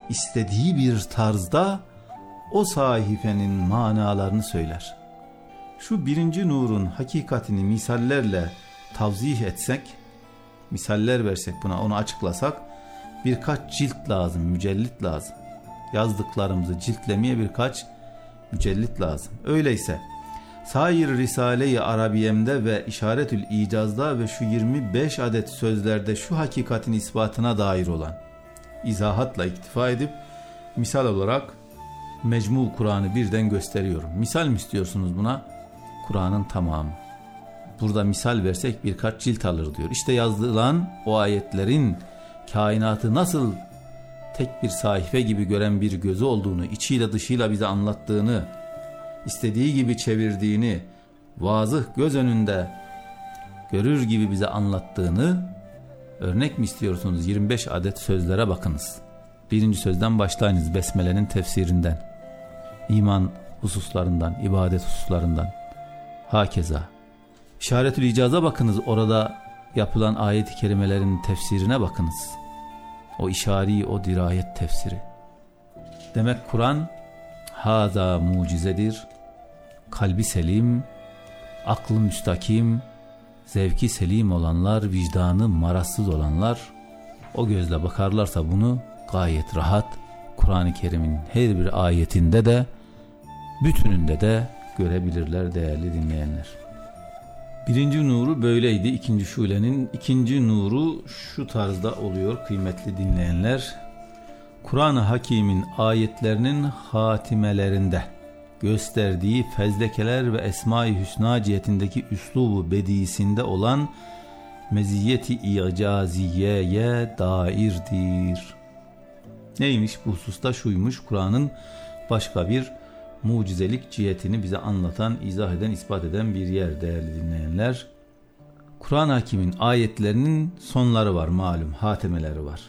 istediği bir tarzda o sahifenin manalarını söyler. Şu birinci nurun hakikatini misallerle tavzih etsek, misaller versek buna, onu açıklasak, birkaç cilt lazım, mücellit lazım. Yazdıklarımızı ciltlemeye birkaç mücellit lazım. Öyleyse sair Risale-i Arabiyem'de ve İşaretül İcaz'da ve şu 25 adet sözlerde şu hakikatin ispatına dair olan izahatla iktifa edip misal olarak Mecmu Kur'an'ı birden gösteriyorum. Misal mi istiyorsunuz buna? Kur'an'ın tamamı. Burada misal versek birkaç cilt alır diyor. İşte yazılan o ayetlerin kainatı nasıl tek bir sahife gibi gören bir gözü olduğunu, içiyle dışıyla bize anlattığını, istediği gibi çevirdiğini, vazıh göz önünde görür gibi bize anlattığını, örnek mi istiyorsunuz? 25 adet sözlere bakınız. Birinci sözden başlayınız, Besmele'nin tefsirinden, iman hususlarından, ibadet hususlarından, hakeza. İşaretül İcaz'a bakınız, orada yapılan ayet-i kerimelerin tefsirine bakınız. O işari, o dirayet tefsiri. Demek Kur'an haza mucizedir, kalbi selim, aklı müstakim, zevki selim olanlar, vicdanı marazsız olanlar o gözle bakarlarsa bunu gayet rahat Kur'an-ı Kerim'in her bir ayetinde de bütününde de görebilirler değerli dinleyenler. Birinci nuru böyleydi. İkinci şulenin ikinci nuru şu tarzda oluyor kıymetli dinleyenler. Kur'an-ı Hakîm'in ayetlerinin hatimelerinde gösterdiği fezlekeler ve Esma-i Hüsna cihetindeki üslubu bediisinde olan meziyeti icaziyeye dairdir. Neymiş bu hususta? Şuymuş: Kur'an'ın başka bir mucizelik cihetini bize anlatan, izah eden, ispat eden bir yer değerli dinleyenler. Kur'an-ı Hakîm'in ayetlerinin sonları var, malum hatimeleri var.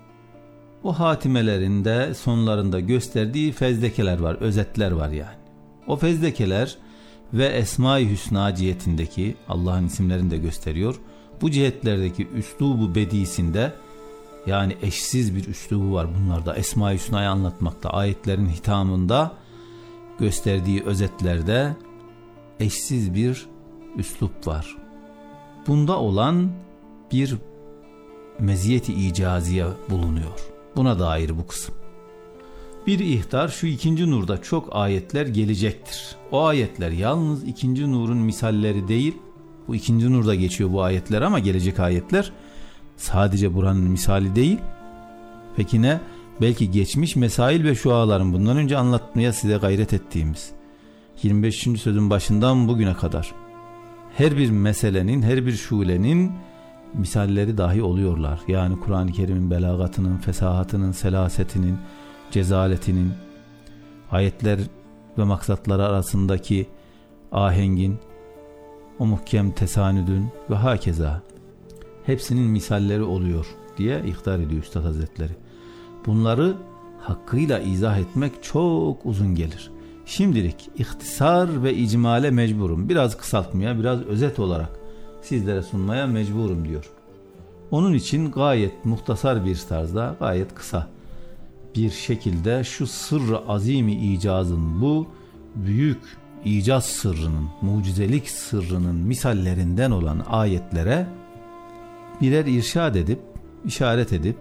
O hatimelerin de sonlarında gösterdiği fezlekeler var, özetler var yani. O fezlekeler ve Esma-i Hüsna cihetindeki, Allah'ın isimlerini de gösteriyor. Bu cihetlerdeki üslubu bedisinde, yani eşsiz bir üslubu var bunlarda. Esma-i Hüsna'yı anlatmakta, ayetlerin hitamında gösterdiği özetlerde eşsiz bir üslup var. Bunda olan bir meziyeti icaziye bulunuyor. Buna dair bu kısım. Bir ihtar, şu ikinci nurda çok ayetler gelecektir. O ayetler yalnız ikinci nurun misalleri değil. Bu ikinci nurda geçiyor bu ayetler ama gelecek ayetler sadece buranın misali değil. Peki ne? Belki geçmiş mesail ve şuaların bundan önce anlatmaya size gayret ettiğimiz 25. sözün başından bugüne kadar her bir meselenin, her bir şulenin misalleri dahi oluyorlar. Yani Kur'an-ı Kerim'in belagatının, fesahatının, selasetinin, cezaletinin, ayetler ve maksatları arasındaki ahengin, o muhkem tesanüdün ve hakeza hepsinin misalleri oluyor diye ihtar ediyor Üstad Hazretleri. Bunları hakkıyla izah etmek çok uzun gelir. Şimdilik ihtisar ve icmale mecburum. Biraz kısaltmaya, biraz özet olarak sizlere sunmaya mecburum diyor. Onun için gayet muhtasar bir tarzda, gayet kısa bir şekilde şu sırrı azimi icazın, bu büyük icaz sırrının, mucizelik sırrının misallerinden olan ayetlere birer irşad edip, işaret edip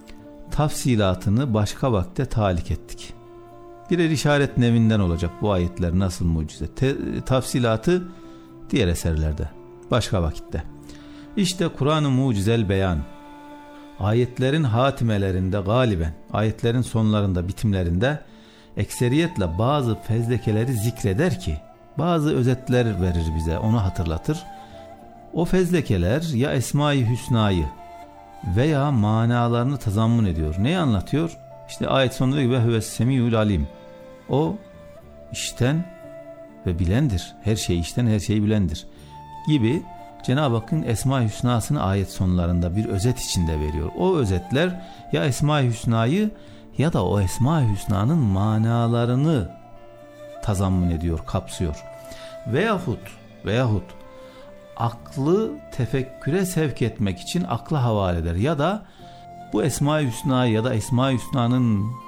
tafsilatını başka vakte talik ettik. Birer işaret nevinden olacak bu ayetler nasıl mucize. Tafsilatı diğer eserlerde, başka vakitte. İşte Kur'an-ı Mucizel Beyan, ayetlerin hatimelerinde galiben, ayetlerin sonlarında, bitimlerinde ekseriyetle bazı fezlekeleri zikreder ki, bazı özetler verir bize, onu hatırlatır. O fezlekeler ya Esma-i Hüsna'yı veya manalarını tazammun ediyor. Neyi anlatıyor? İşte ayet sonunda gibi huves semiyul alim. O işten ve bilendir. Her şeyi işten, her şeyi bilendir gibi Cenab-ı Hakk'ın Esma-i Hüsna'sını ayet sonlarında bir özet içinde veriyor. O özetler ya Esma-i Hüsna'yı ya da o Esma-i Hüsna'nın manalarını tazammun ediyor, kapsıyor. Veyahut aklı tefekküre sevk etmek için akla havale eder. Ya da bu Esma-i Hüsna ya da Esma-i Hüsna'nın